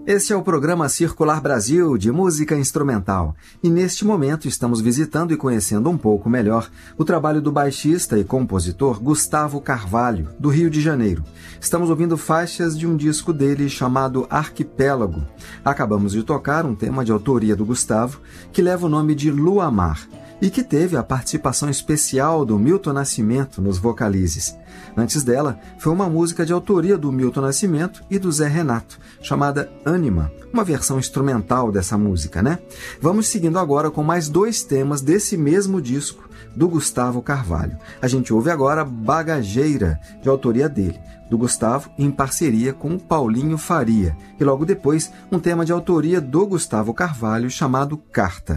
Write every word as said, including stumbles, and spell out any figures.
Este é o programa Circular Brasil, de música instrumental. E neste momento estamos visitando e conhecendo um pouco melhor o trabalho do baixista e compositor Gustavo Carvalho, do Rio de Janeiro. Estamos ouvindo faixas de um disco dele chamado Arquipélago. Acabamos de tocar um tema de autoria do Gustavo, que leva o nome de Luamar, e que teve a participação especial do Milton Nascimento nos vocalizes. Antes dela, foi uma música de autoria do Milton Nascimento e do Zé Renato, chamada Ânima, uma versão instrumental dessa música, né? Vamos seguindo agora com mais dois temas desse mesmo disco, do Gustavo Carvalho. A gente ouve agora Bagageira, de autoria dele, do Gustavo, em parceria com o Paulinho Faria, e logo depois um tema de autoria do Gustavo Carvalho chamado Carta.